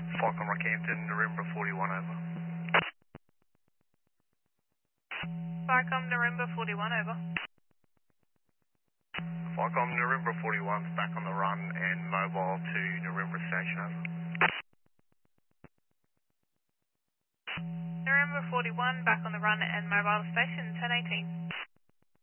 Falcon Rockhampton, November 41, over. Falcon November 41, over. Falcon November 41's back on the run and mobile to November Station, over. November 41, back on the run and mobile station, 1018.